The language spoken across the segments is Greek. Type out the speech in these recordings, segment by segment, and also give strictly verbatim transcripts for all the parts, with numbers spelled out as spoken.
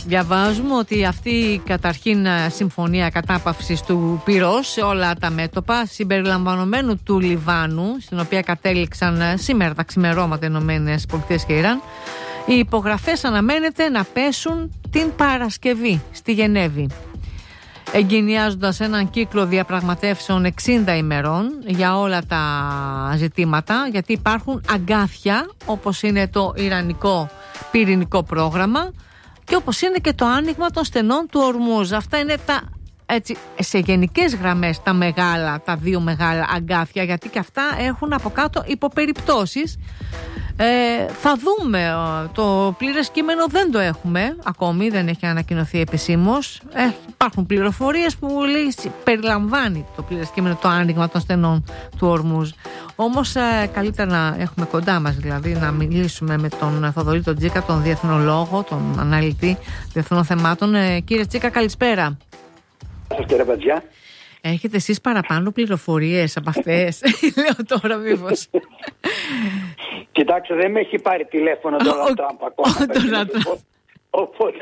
Διαβάζουμε ότι αυτή η καταρχήν συμφωνία κατάπαυσης του πυρός σε όλα τα μέτωπα, συμπεριλαμβανομένου του Λιβάνου, στην οποία κατέληξαν σήμερα τα ξημερώματα Ηνωμένες Πολιτείες και Ιράν, οι υπογραφές αναμένεται να πέσουν την Παρασκευή στη Γενέβη, εγκαινιάζοντας έναν κύκλο διαπραγματεύσεων εξήντα ημερών για όλα τα ζητήματα, γιατί υπάρχουν αγκάθια όπως είναι το ιρανικό πυρηνικό πρόγραμμα και όπως είναι και το άνοιγμα των στενών του Ορμούζ. Αυτά είναι τα, έτσι, σε γενικές γραμμές τα μεγάλα, τα δύο μεγάλα αγκάθια, γιατί και αυτά έχουν από κάτω υποπεριπτώσεις. Ε, θα δούμε. Το πλήρες κείμενο δεν το έχουμε ακόμη, δεν έχει ανακοινωθεί επισήμως. Ε, υπάρχουν πληροφορίες που λέει, περιλαμβάνει το πλήρες κείμενο το άνοιγμα των στενών του Ορμούζ. Όμως ε, καλύτερα να έχουμε κοντά μας, δηλαδή να μιλήσουμε με τον Θοδωρή τον Τζίκα, τον διεθνολόγο, τον αναλυτή διεθνών θεμάτων. Ε, κύριε Τζίκα, καλησπέρα. Σας κύριε Μπατζιά. Έχετε εσείς παραπάνω πληροφορίες από αυτές? Λέω τώρα μήπως. Κοιτάξτε, δεν με έχει πάρει τηλέφωνο τον Τραμπ ακόμα. Οπότε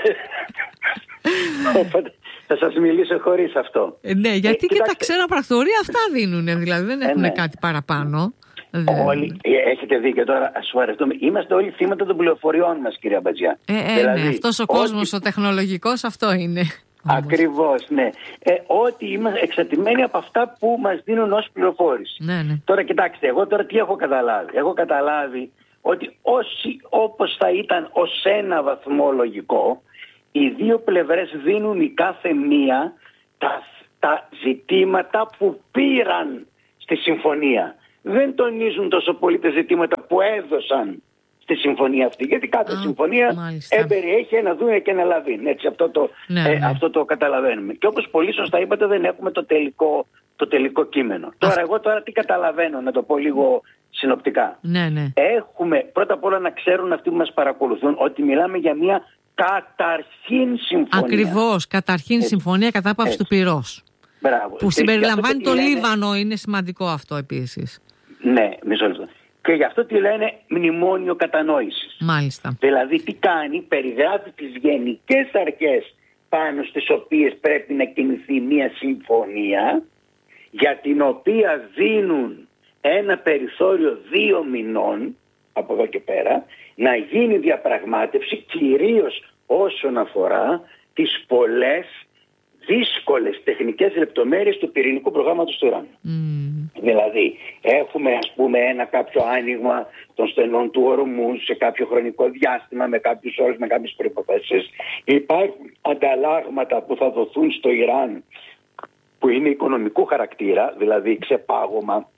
θα σας μιλήσω χωρίς αυτό. Ναι, γιατί και τα ξένα πρακτορία αυτά δίνουν, δηλαδή δεν έχουν κάτι παραπάνω. Όλοι, έχετε δίκιο τώρα, ας σου αρεθούμε. Είμαστε όλοι θύματα των πληροφοριών μας, κυρία Μπατζιά. Ε, δηλαδή, ναι, αυτός ο κόσμος, ο τεχνολογικός, αυτό είναι. Ακριβώς, ναι. Ε, ότι είμαστε εξαρτημένοι από αυτά που μας δίνουν ως πληροφόρηση. Ναι, ναι. Τώρα κοιτάξτε, εγώ τώρα τι έχω καταλάβει. Έχω καταλάβει ότι όσοι, όπως θα ήταν ως ένα βαθμό λογικό, οι δύο πλευρές δίνουν η κάθε μία τα, τα ζητήματα που πήραν στη συμφωνία. Δεν τονίζουν τόσο πολύ τα ζητήματα που έδωσαν στη συμφωνία αυτή. Γιατί κάθε Α, συμφωνία εμπεριέχει ένα δούνε και ένα λαβίν. Έτσι, αυτό το, ναι, ε, ναι. αυτό το καταλαβαίνουμε. Και όπως πολύ σωστά είπατε, δεν έχουμε το τελικό, το τελικό κείμενο. Α. Τώρα, εγώ τώρα τι καταλαβαίνω, να το πω λίγο συνοπτικά. Ναι, ναι. Έχουμε πρώτα απ' όλα να ξέρουν αυτοί που μας παρακολουθούν ότι μιλάμε για μια καταρχήν συμφωνία. Ακριβώς, καταρχήν Έτσι. συμφωνία κατάπαυση του πυρός. Μπράβο. Που συμπεριλαμβάνει το, το λένε... Λίβανο, είναι σημαντικό αυτό επίσης. Ναι, μισό λεπτό. Και γι' αυτό τι λένε μνημόνιο κατανόησης. Μάλιστα. Δηλαδή τι κάνει, περιγράφει τις γενικές αρχές πάνω στις οποίες πρέπει να κινηθεί μια συμφωνία, για την οποία δίνουν ένα περιθώριο δύο μηνών από εδώ και πέρα να γίνει διαπραγμάτευση, κυρίως όσον αφορά τις πολλές δύσκολες τεχνικές λεπτομέρειες του πυρηνικού προγράμματος του Ιράν. Mm. Δηλαδή έχουμε ας πούμε ένα κάποιο άνοιγμα των στενών του Ορμούζ σε κάποιο χρονικό διάστημα με κάποιους όρους, με κάποιες προϋποθέσεις. Υπάρχουν ανταλλάγματα που θα δοθούν στο Ιράν που είναι οικονομικού χαρακτήρα, δηλαδή ξεπάγωμα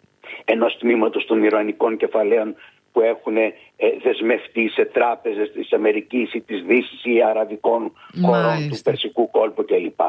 ενός τμήματος των ιρανικών κεφαλαίων που έχουν ε, δεσμευτεί σε τράπεζες της Αμερικής ή της Δύσης ή αραβικών χωρών του Περσικού κόλπου κλπ.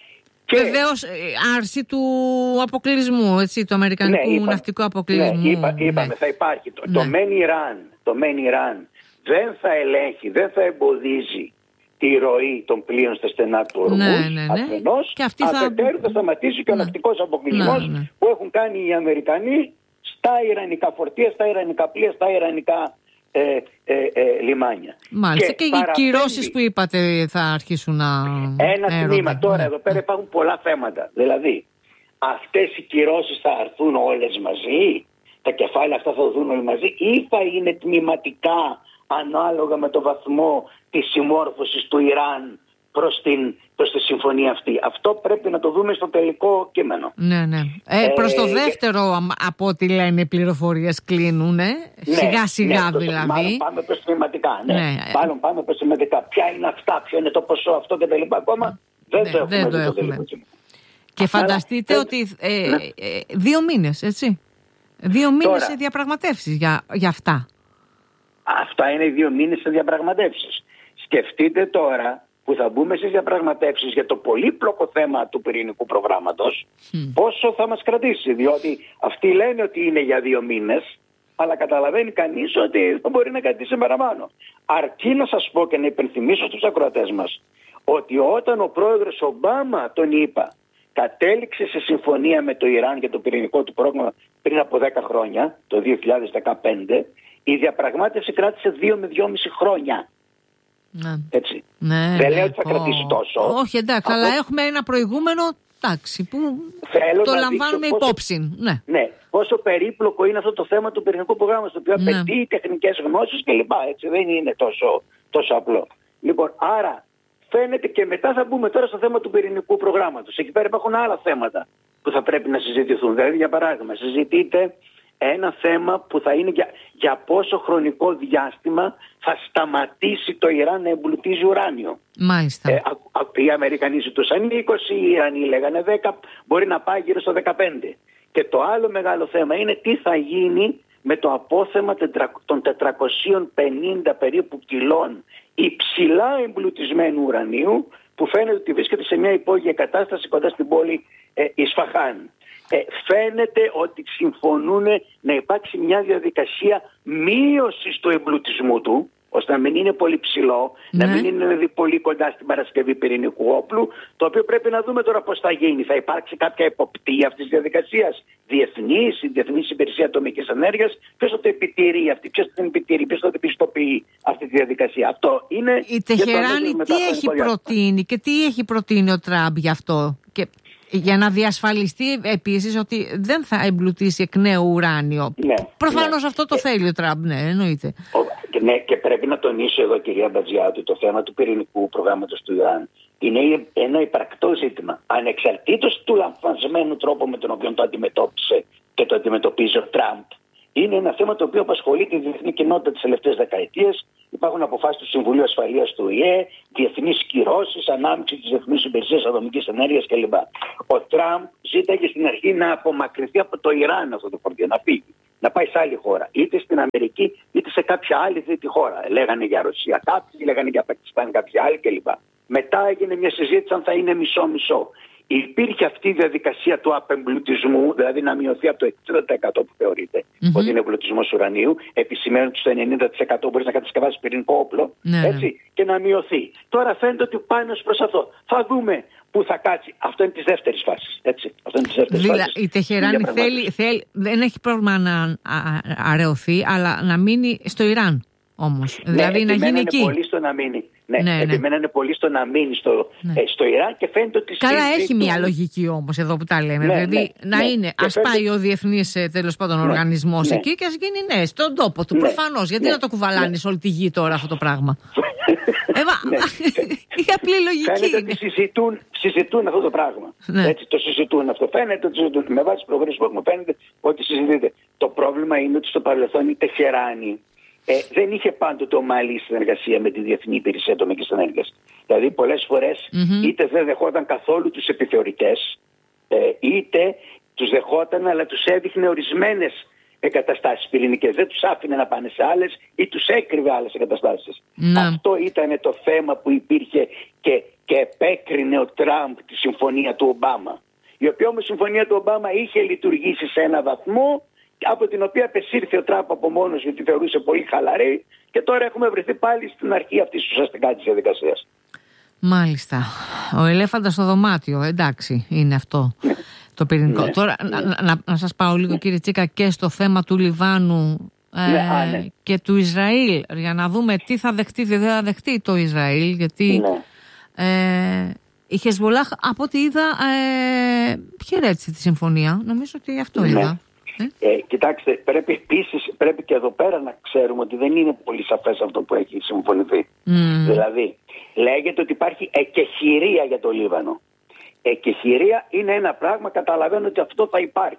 Βεβαίως άρση του αποκλεισμού, έτσι, του αμερικανικού ναι, είπα, ναυτικού αποκλεισμού. Ναι, είπα, είπαμε, ναι. θα υπάρχει. Το, ναι. το μεν Ιράν, το μεν Ιράν δεν θα ελέγχει, δεν θα εμποδίζει τη ροή των πλοίων στα στενά του Ορμούζ, ναι, ναι, ναι. αφενός, και αυτή αφετέρου θα... θα σταματήσει και ο ναι. ναυτικός αποκλεισμός ναι, ναι. που έχουν κάνει οι Αμερικανοί στα ιρανικά φορτία, στα ιρανικά πλοία, στα ιρανικά ε, ε, ε, λιμάνια. Μάλιστα και, και οι κυρώσεις που είπατε θα αρχίσουν να ένα τμήμα. Τώρα ναι. εδώ πέρα υπάρχουν πολλά θέματα. Δηλαδή αυτές οι κυρώσεις θα έρθουν όλες μαζί, τα κεφάλαια αυτά θα δουν όλοι μαζί ή θα είναι τμηματικά ανάλογα με το βαθμό της συμμόρφωσης του Ιράν προς, την, προς τη συμφωνία αυτή. Αυτό πρέπει να το δούμε στο τελικό κείμενο. Ναι, ναι. Ε, προς το δεύτερο, από ό,τι λένε οι πληροφορίες κλείνουν, ναι, σιγά σιγά ναι, δηλαδή. Μάλλον πάμε προς τμηματικά. Ναι. Ναι. Μάλλον πάμε προς τμηματικά. Ποια είναι αυτά, ποιο είναι το ποσό αυτό και τα λοιπά. Ακόμα δεν ναι, το έχουμε. Δεν το έχουμε. Και φανταστείτε Αλλά, ότι ε, ναι. ε, δύο μήνες, έτσι. Δύο μήνες σε διαπραγματεύσεις για, για αυτά. Αυτά είναι δύο μήνες σε διαπραγματεύσεις. Σκεφτείτε τώρα που θα μπούμε στις διαπραγματεύσεις για το πολύπλοκο θέμα του πυρηνικού προγράμματος, mm. πόσο θα μας κρατήσει. Διότι αυτοί λένε ότι είναι για δύο μήνες, αλλά καταλαβαίνει κανείς ότι μπορεί να κρατήσει παραπάνω. Αρκεί να σας πω και να υπενθυμίσω στους ακροατές μας ότι όταν ο πρόεδρος Ομπάμα τον είπα κατέληξε σε συμφωνία με το Ιράν για το πυρηνικό του πρόγραμμα πριν από δέκα χρόνια, το δύο χιλιάδες δεκαπέντε, η διαπραγμάτευση κράτησε δύο με δυόμιση χρόνια. Ναι. Έτσι. Ναι, δεν ναι, λέω ότι θα πω. κρατήσει τόσο. Όχι, εντάξει, από... αλλά έχουμε ένα προηγούμενο, εντάξει, που Θέλω το να λαμβάνουμε πόσο... υπόψη. Ναι. ναι, πόσο περίπλοκο είναι αυτό το θέμα του πυρηνικού προγράμματος, το οποίο ναι. απαιτεί τεχνικές γνώσεις κλπ. Έτσι, δεν είναι τόσο, τόσο απλό. Λοιπόν, άρα φαίνεται, και μετά θα μπούμε τώρα στο θέμα του πυρηνικού προγράμματος. Εκεί πέρα υπάρχουν άλλα θέματα που θα πρέπει να συζητηθούν. Δηλαδή, για παράδειγμα, συζητείτε ένα θέμα που θα είναι για, για πόσο χρονικό διάστημα θα σταματήσει το Ιράν να εμπλουτίζει ουράνιο. Μάλιστα. Ε, α, α, οι Αμερικανοί ζητούσαν είκοσι, οι Ιρανοί λέγανε δέκα, μπορεί να πάει γύρω στο δεκαπέντε. Και το άλλο μεγάλο θέμα είναι τι θα γίνει με το απόθεμα των τετρακοσίων πενήντα περίπου κιλών υψηλά εμπλουτισμένου ουρανίου, που φαίνεται ότι βρίσκεται σε μια υπόγεια κατάσταση κοντά στην πόλη ε, Ισφαχάν. Ε, φαίνεται ότι συμφωνούν να υπάρξει μια διαδικασία μείωσης του εμπλουτισμού του, ώστε να μην είναι πολύ ψηλό, ναι. να μην είναι δηλαδή πολύ κοντά στην παρασκευή πυρηνικού όπλου, το οποίο πρέπει να δούμε τώρα πώς θα γίνει. Θα υπάρξει κάποια εποπτεία αυτής της διαδικασίας, διεθνής, η Διεθνής Υπηρεσία Ατομικής Ενέργειας, ποιος θα το επιτηρεί αυτή, ποιος θα την επιτηρεί, ποιος θα την πιστοποιεί αυτή τη διαδικασία. Αυτό είναι. Η Τεχεράνη τι έχει προτείνει και τι έχει προτείνει ο Τραμπ γι' αυτό, και για να διασφαλιστεί επίσης ότι δεν θα εμπλουτίσει εκ νέου ουράνιο. Ναι, προφανώς ναι. αυτό το θέλει ο Τραμπ, ναι, εννοείται. Ναι, και πρέπει να τονίσω εδώ, κυρία Μπατζιά, ότι το θέμα του πυρηνικού προγράμματος του Ιράν είναι ένα υπαρκτό ζήτημα. Ανεξαρτήτως του λανθασμένου τρόπου με τον οποίο το αντιμετώπισε και το αντιμετωπίζει ο Τραμπ, είναι ένα θέμα το οποίο απασχολεί τη διεθνή κοινότητα τις τελευταίες δεκαετίες. Υπάρχουν αποφάσεις του Συμβουλίου Ασφαλείας του Ο Η Ε, διεθνείς κυρώσεις, ανάμειξη της Διεθνής Υπηρεσίας Ατομικής Ενέργειας κλπ. Ο Τραμπ ζήταγε στην αρχή να απομακρυνθεί από το Ιράν αυτό το φορτίο, να φύγει, να πάει σε άλλη χώρα, είτε στην Αμερική είτε σε κάποια άλλη τρίτη χώρα. Λέγανε για Ρωσία κάποιοι, λέγανε για Πακιστάν κάποιοι άλλοι κλπ. Μετά έγινε μια συζήτηση αν θα είναι μισό-μισό. Υπήρχε αυτή η διαδικασία του απεμπλουτισμού, δηλαδή να μειωθεί από το εξήντα τοις εκατό που θεωρείται mm-hmm. ότι είναι εμπλουτισμός ουρανίου, επισημαίνουν ότι στο ενενήντα τοις εκατό μπορεί να κατασκευάσει πυρηνικό όπλο, ναι, έτσι, ναι. και να μειωθεί. Τώρα φαίνεται ότι πάνε ως προς αυτό. Θα δούμε πού θα κάτσει. Αυτό είναι της δεύτερης φάσης. Έτσι. Αυτό είναι της δεύτερης Δηλα, φάσης. Η Τεχεράνη θέλει, θέλει, δεν έχει πρόβλημα να αραιωθεί, αλλά να μείνει στο Ιράν όμως. Ναι, δηλαδή να γίνει εκεί. Πολύ στο να μείνει. Ναι, ναι, επιμένανε ναι. πολύ στο να μείνει στο, ναι. ε, στο Ιράν και φαίνεται ότι. Καλά, έχει μια λογική όμως εδώ που τα λέμε. Ναι, δηλαδή ναι, να ναι, είναι, ας φαίνεται... πάει ο διεθνής τέλος πάντων ναι, οργανισμός ναι. εκεί και ας γίνει ναι, στον τόπο του. Ναι, προφανώς. Γιατί ναι, να το κουβαλάνει ναι. όλη τη γη τώρα αυτό το πράγμα. Εύα, ναι. η απλή λογική. Φαίνεται ότι συζητούν, συζητούν αυτό το πράγμα. Ναι. Έτσι, το συζητούν αυτό. Φαίνεται ότι συζητούν. Με βάση τις προγραμματικές που έχουμε, φαίνεται ότι συζητείται. Το πρόβλημα είναι ότι στο παρελθόν η Τεχεράνη. Ε, δεν είχε πάντοτε ομαλή συνεργασία με τη Διεθνή Υπηρεσία Ατομικής Ενέργειας. Δηλαδή πολλές φορές mm-hmm. είτε δεν δεχόταν καθόλου τους επιθεωρητές, ε, είτε τους δεχόταν αλλά τους έδειχνε ορισμένες εγκαταστάσεις πυρηνικές. Δεν τους άφηνε να πάνε σε άλλες ή τους έκρυβε άλλες εγκαταστάσεις. Mm-hmm. Αυτό ήταν το θέμα που υπήρχε και, και επέκρινε ο Τραμπ τη συμφωνία του Ομπάμα. Η οποία όμως συμφωνία του Ομπάμα είχε λειτουργήσει σε ένα βαθμό, από την οποία απεσύρθη ο Τραμπ από μόνος γιατί θεωρούσε πολύ χαλαρή, και τώρα έχουμε βρεθεί πάλι στην αρχή αυτής της ουσιαστικά της διαδικασίας. Μάλιστα. Ο ελέφαντας στο δωμάτιο, εντάξει, είναι αυτό ναι. το πυρηνικό. Ναι. Τώρα ναι. Να, να, να σας πάω λίγο, κύριε Τσίκα, και στο θέμα του Λιβάνου ε, ναι, α, ναι. και του Ισραήλ, για να δούμε τι θα δεχτεί, δεν θα δεχτεί το Ισραήλ, γιατί ναι. ε, η Χεσβολάχ, από ό,τι είδα, ε, χαιρέτησε τη συμφωνία. Νομίζω ότι αυτό ναι. είδα. Ε, κοιτάξτε, πρέπει επίσης πρέπει και εδώ πέρα να ξέρουμε ότι δεν είναι πολύ σαφές αυτό που έχει συμφωνηθεί. Mm. Δηλαδή, λέγεται ότι υπάρχει εκεχηρία για το Λίβανο. Εκεχηρία είναι ένα πράγμα, καταλαβαίνω ότι αυτό θα υπάρχει.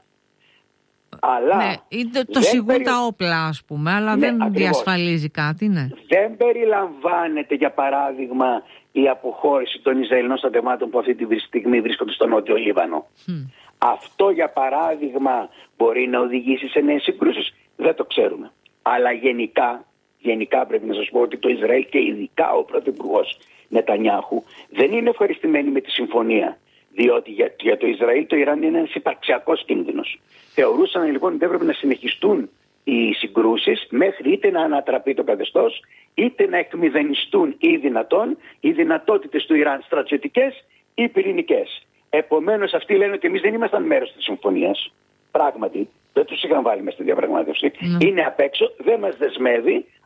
Αλλά ναι, είναι το σιγούν περι... τα όπλα, ας πούμε, αλλά ναι, δεν ακριβώς. διασφαλίζει κάτι, ναι. Δεν περιλαμβάνεται, για παράδειγμα, η αποχώρηση των Ισραηλινών στρατευμάτων που αυτή τη στιγμή βρίσκονται στο Νότιο Λίβανο. Mm. Αυτό, για παράδειγμα, μπορεί να οδηγήσει σε νέες συγκρούσεις. Δεν το ξέρουμε. Αλλά γενικά, γενικά πρέπει να σας πω ότι το Ισραήλ και ειδικά ο πρωθυπουργός Νετανιάχου δεν είναι ευχαριστημένοι με τη συμφωνία. Διότι για, για το Ισραήλ το Ιράν είναι ένας υπαρξιακός κίνδυνος. Θεωρούσαν λοιπόν ότι έπρεπε να συνεχιστούν οι συγκρούσεις μέχρι είτε να ανατραπεί το καθεστώς, είτε να εκμηδενιστούν ή δυνατόν οι δυνατότητες του Ιράν στρατιωτικές ή πυρηνικές. Επομένως, αυτοί λένε ότι εμείς δεν ήμασταν μέρος της συμφωνίας. Πράγματι, δεν τους είχαν βάλει μέσα στη διαπραγμάτευση. Mm. Είναι απ' έξω, δεν μας δεσμεύει,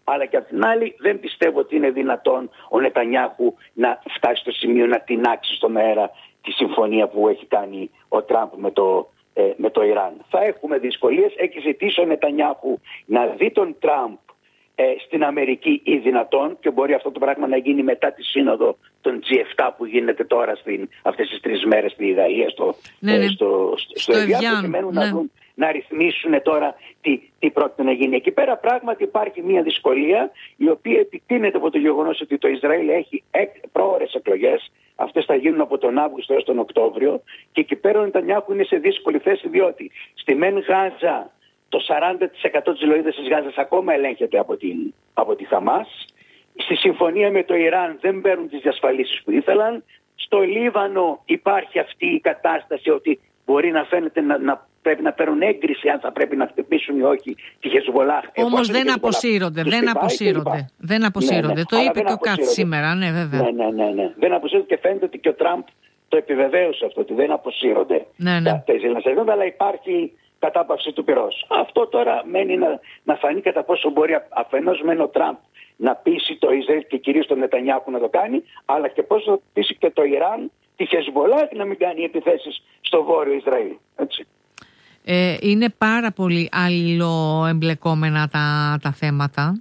αλλά και απ' την άλλη δεν πιστεύω ότι είναι δυνατόν ο Νετανιάχου να φτάσει στο σημείο να τινάξει στον αέρα τη συμφωνία που έχει κάνει ο Τραμπ με το, ε, με το Ιράν. Θα έχουμε δυσκολίες. Έχει ζητήσει ο Νετανιάχου να δει τον Τραμπ ε, στην Αμερική ή δυνατόν, και μπορεί αυτό το πράγμα να γίνει μετά τη σύνοδο των τζι επτά που γίνεται τώρα στην, αυτές τις τρεις μέρες στη Γαλλία, στο, ναι, ναι. ε, στο, στο, στο Ευγιάν, προκειμένου ναι. να, δουν, να ρυθμίσουν τώρα τι, τι πρόκειται να γίνει. Εκεί πέρα πράγματι υπάρχει μια δυσκολία, η οποία επιτείνεται από το γεγονός ότι το Ισραήλ έχει πρόωρες εκλογές. Αυτές θα γίνουν από τον Αύγουστο έως τον Οκτώβριο, και εκεί πέρα ο Νετανιάχου είναι σε δύσκολη θέση, διότι στη Μεν Γάζα το σαράντα τοις εκατό της λωρίδας της Γάζας ακόμα ελέγχεται από, την, από τη Χαμάς. Στη συμφωνία με το Ιράν δεν παίρνουν τις διασφαλίσεις που ήθελαν. Στο Λίβανο υπάρχει αυτή η κατάσταση ότι μπορεί να φαίνεται να, να πρέπει να παίρνουν έγκριση αν θα πρέπει να χτυπήσουν ή όχι τη Χεσβολάχ. Όμως δεν αποσύρονται, δεν αποσύρονται. Δεν αποσύρονται. Ναι, ναι. Το είπε και ο Κάτς σήμερα, ναι, βέβαια. Ναι, ναι, ναι, ναι. Δεν αποσύρονται, και φαίνεται ότι και ο Τραμπ το επιβεβαίωσε αυτό, ότι δεν αποσύρονται ναι, ναι. τα Ισραηλινά, αλλά υπάρχει κατάπαυση του πυρός. Αυτό τώρα μένει να, να φανεί κατά πόσο μπορεί αφενός μεν ο Τραμπ να πείσει το Ισραήλ και κυρίως τον Νετανιάχου να το κάνει, αλλά και πώς θα πείσει και το Ιράν, τη Χεσβολάχ, να μην κάνει επιθέσεις στο βόρειο Ισραήλ. Έτσι. Ε, είναι πάρα πολύ αλληλοεμπλεκόμενα τα, τα θέματα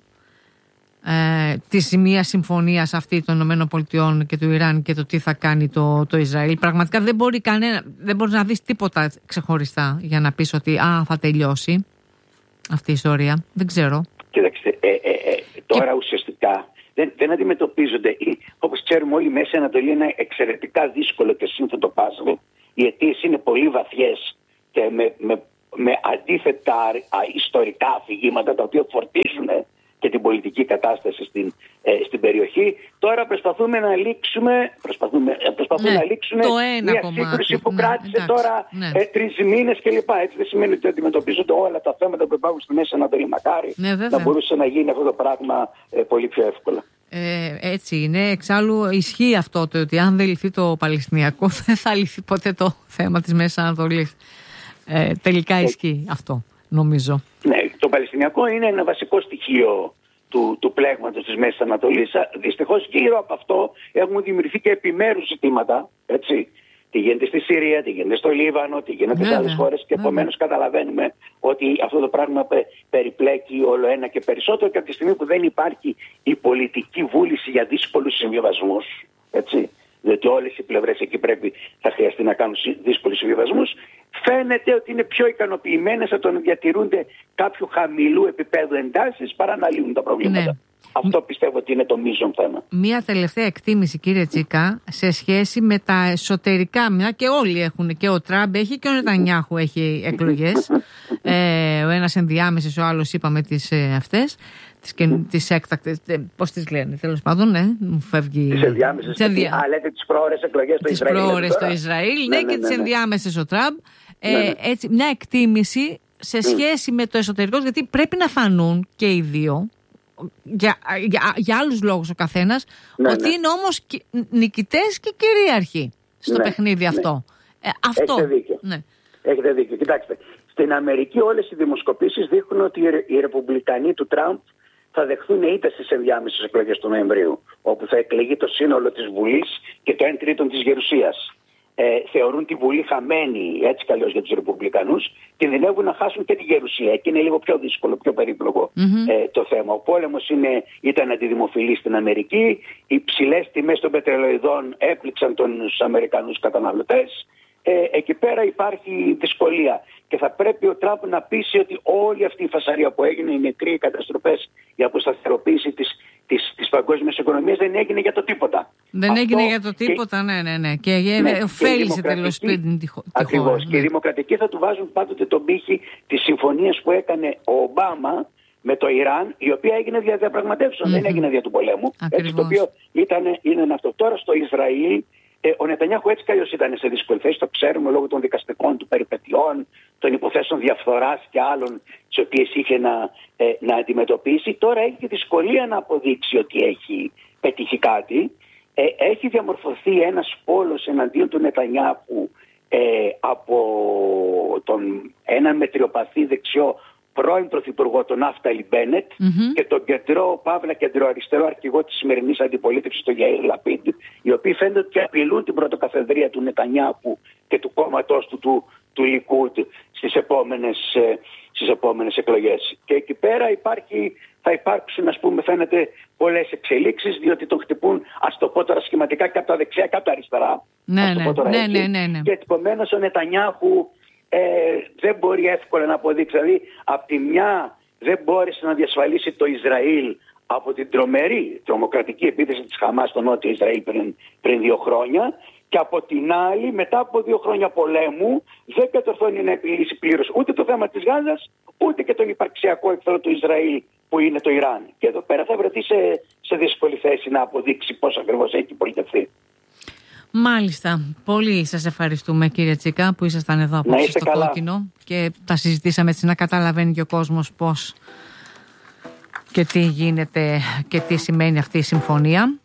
ε, της μίας συμφωνίας αυτή των ΗΠΑ και του Ιράν και το τι θα κάνει το, το Ισραήλ. Πραγματικά δεν μπορεί, κανένα, δεν μπορεί να δεις τίποτα ξεχωριστά για να πεις ότι α, θα τελειώσει αυτή η ιστορία. Δεν ξέρω. Κοίταξτε, ε, ε, ε, τώρα και... ουσιαστικά δεν, δεν αντιμετωπίζονται. Όπως ξέρουμε όλοι, η Μέση Ανατολή είναι εξαιρετικά δύσκολο και σύνθετο παζλ. Οι αιτίες είναι πολύ βαθιές και με, με, με αντίθετα α, ιστορικά αφηγήματα, τα οποία φορτίζουν και την πολιτική κατάσταση στην, ε, στην περιοχή. Τώρα προσπαθούμε να λήξουμε, προσπαθούμε, προσπαθούμε ναι, να λήξουμε μια σύγκρουση που ναι, κράτησε εντάξει, τώρα ναι. ε, τρεις μήνες κλπ. Έτσι δεν σημαίνει ότι αντιμετωπίζονται όλα τα θέματα που υπάρχουν στη Μέση Ανατολή. Μακάρι ναι, να μπορούσε να γίνει αυτό το πράγμα ε, πολύ πιο εύκολα. Ε, έτσι είναι. Εξάλλου ισχύει αυτό το ότι αν δεν λυθεί το Παλαιστινιακό δεν θα λυθεί ποτέ το θέμα της Μέσης Ανατολής. Ε, τελικά ισχύει αυτό, νομίζω. Ναι, το Παλαιστινιακό είναι ένα βασικό στοιχείο του, του πλέγματος της Μέσης Ανατολής. Δυστυχώς γύρω από αυτό έχουν δημιουργηθεί και επιμέρους ζητήματα, έτσι. Τι γίνεται στη Συρία, τι γίνεται στο Λίβανο, τι γίνεται σε άλλες χώρες, και επομένως καταλαβαίνουμε ότι αυτό το πράγμα περιπλέκει όλο ένα και περισσότερο, και από τη στιγμή που δεν υπάρχει η πολιτική βούληση για δύσκολους συμβιβασμούς, έτσι, διότι όλες οι πλευρές εκεί πρέπει, θα χρειαστεί να κάνουν δύσκολους συμβιβασμούς, φαίνεται ότι είναι πιο ικανοποιημένες από το να διατηρούνται κάποιου χαμηλού επίπεδου εντάσεις παρά να λύνουν τα προβλήματα. Ναι. Αυτό πιστεύω ότι είναι το μείζον θέμα. Μία τελευταία εκτίμηση, κύριε Τσίκα, σε σχέση με τα εσωτερικά, μια και όλοι έχουν, και ο Τραμπ έχει και ο Νετανιάχου έχει εκλογές. ε, ο ένας ενδιάμεσες, ο άλλος είπαμε τις ε, αυτές. Τις έκτακτες, πώς τις λένε, τέλος πάντων, ναι, μου φεύγει. Τις ενδιάμεσες, ενδια... α, λέτε τις προώρες εκλογές στο Ισραήλ. Τις προώρες στο Ισραήλ, ναι, ναι, ναι, ναι, και τις ενδιάμεσες ο Τραμπ. Ε, ναι, ναι. Έτσι, μια εκτίμηση σε σχέση mm. με το εσωτερικό, γιατί πρέπει να φανούν και οι δύο, για, για, για άλλους λόγους ο καθένας, ναι, ότι ναι. είναι όμως νικητές και κυρίαρχοι στο ναι, παιχνίδι αυτό. Ναι. Ε, αυτό. Έχετε δίκιο. Ναι. Έχετε δίκιο. Κοιτάξτε, στην Αμερική όλες οι δημοσκοπήσεις δείχνουν ότι οι ρεπουμπλικανοί του Τραμπ θα δεχθούν ήττα στις ενδιάμεσες εκλογές του Νοεμβρίου, όπου θα εκλεγεί το σύνολο της Βουλής και το εν τρίτον της Γερουσίας. Ε, θεωρούν τη Βουλή χαμένη, έτσι καλώς, για τους Ρεπουμπλικανούς, κινδυνεύουν να χάσουν και τη Γερουσία, και είναι λίγο πιο δύσκολο, πιο περίπλοκο mm-hmm. ε, το θέμα. Ο πόλεμος είναι, ήταν αντιδημοφιλής στην Αμερική, οι ψηλές τιμές των πετρελοειδών έπληξαν τους Αμερικανούς καταναλωτές. Ε, εκεί πέρα υπάρχει δυσκολία, και θα πρέπει ο Τραμπ να πείσει ότι όλη αυτή η φασαρία που έγινε, οι νεκροί, οι καταστροφές, η αποσταθεροποίηση της, της, της παγκόσμιας οικονομίας δεν έγινε για το τίποτα. Δεν Αυτό έγινε για το τίποτα, και... ναι, ναι, ναι. Και ναι, ωφέλησε τέλος πάντων τη χώρα. Ακριβώς. Ναι. Και οι δημοκρατικοί θα του βάζουν πάντοτε τον πύχη της συμφωνίας που έκανε ο Ομπάμα με το Ιράν, η οποία έγινε δια διαπραγματεύσεων, mm-hmm. δεν έγινε δια του πολέμου. Έτσι, το οποίο ήταν, είναι αυτό. Τώρα στο Ισραήλ, Ε, ο Νετανιάχου έτσι κι αλλιώς ήταν σε δύσκολη θέση, το ξέρουμε, λόγω των δικαστικών του περιπετειών, των υποθέσεων διαφθοράς και άλλων, τις οποίες είχε να, ε, να αντιμετωπίσει. Τώρα έχει δυσκολία να αποδείξει ότι έχει πετύχει κάτι. Ε, έχει διαμορφωθεί ένας πόλος εναντίον του Νετανιάχου ε, από τον έναν μετριοπαθή δεξιό, πρώην πρωθυπουργό τον Νάφταλι Μπένετ mm-hmm. και τον κεντρό, παύλα κεντροαριστερό αρχηγό της σημερινής αντιπολίτευσης, τον Γιαΐρ Λαπίντ, οι οποίοι φαίνεται ότι απειλούν την πρωτοκαθεδρία του Νετανιάχου και του κόμματός του, του, του Λικούντ στις επόμενες, στις επόμενες εκλογές. Και εκεί πέρα υπάρχει, θα υπάρξουν, ας πούμε, φαίνεται πολλές εξελίξεις, διότι τον χτυπούν, ας το πω τώρα σχηματικά, και από τα δεξιά και από τα αριστερά. Ναι, ναι, ναι, ναι, ναι, ναι. Και επομένως ο Νετανιάχου ε, δεν μπορεί εύκολα να αποδείξει. Δηλαδή, από τη μια δεν μπόρεσε να διασφαλίσει το Ισραήλ από την τρομερή τρομοκρατική επίθεση της Χαμάς στο νότιο Ισραήλ πριν, πριν δύο χρόνια, και από την άλλη, μετά από δύο χρόνια πολέμου, δεν κατορθώνει να επιλύσει πλήρως ούτε το θέμα της Γάζας, ούτε και τον υπαρξιακό εχθρό του Ισραήλ που είναι το Ιράν. Και εδώ πέρα θα βρεθεί σε, σε δύσκολη θέση να αποδείξει πώς ακριβώς έχει πολιτευτεί. Μάλιστα. Πολύ σας ευχαριστούμε, κύριε Τσίκα, που ήσασταν εδώ απόψε στο καλά. Κόκκινο και τα συζητήσαμε έτσι να καταλαβαίνει και ο κόσμος πώς και τι γίνεται και τι σημαίνει αυτή η συμφωνία.